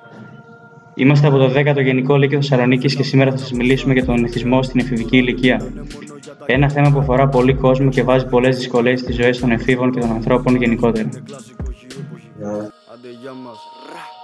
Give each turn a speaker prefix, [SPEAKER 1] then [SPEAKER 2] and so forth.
[SPEAKER 1] Είμαστε από το 10ο Γενικό Λύκειο Θεσσαλονίκης και σήμερα θα σας μιλήσουμε για τον εθισμό στην εφηβική ηλικία. Ένα θέμα που αφορά πολύ κόσμο και βάζει πολλές δυσκολίες στις ζωές των εφήβων και των ανθρώπων γενικότερα.